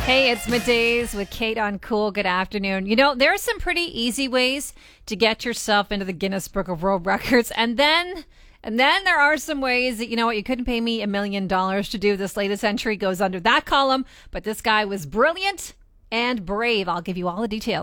Hey, it's Middays with Kate on Cool. Good afternoon. You know, there are some pretty easy ways to get yourself into the Guinness Book of World Records. And then there are some ways that, you know what, you couldn't pay me $1 million to do. This latest entry goes under that column. But this guy was brilliant and brave. I'll give you all the details.